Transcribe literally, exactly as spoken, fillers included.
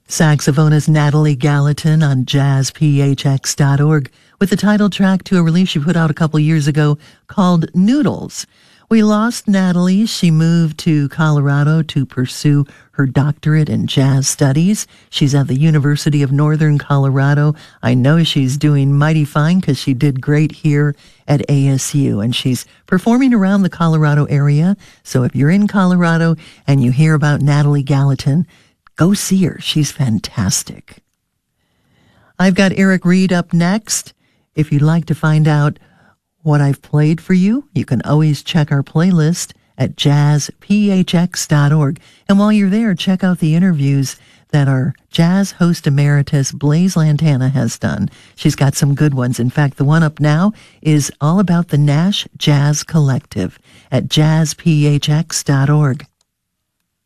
Saxophonist Natalie Gallatin on jazz p h x dot org with the title track to a release she put out a couple years ago called Noodles. We lost Natalie. She moved to Colorado to pursue her doctorate in jazz studies. She's at the University of Northern Colorado. I know she's doing mighty fine because she did great here at A S U, and she's performing around the Colorado area. So if you're in Colorado and you hear about Natalie Gallatin, go see her. She's fantastic. I've got Eric Reed up next. If you'd like to find out what I've played for you, you can always check our playlist at jazz p h x dot org. And while you're there, check out the interviews that our jazz host emeritus Blaise Lantana has done. She's got some good ones. In fact, the one up now is all about the Nash Jazz Collective at jazz p h x dot org.